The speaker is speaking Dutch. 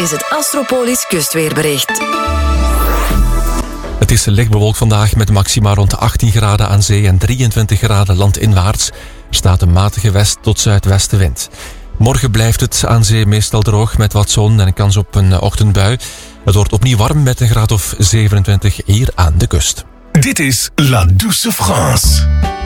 is het Astropolis kustweerbericht. Het is licht bewolkt vandaag met maxima rond 18 graden aan zee en 23 graden landinwaarts. Er staat een matige west- tot zuidwestenwind. Morgen blijft het aan zee meestal droog met wat zon en een kans op een ochtendbui. Het wordt opnieuw warm met een graad of 27 hier aan de kust. Dit is La Douce France.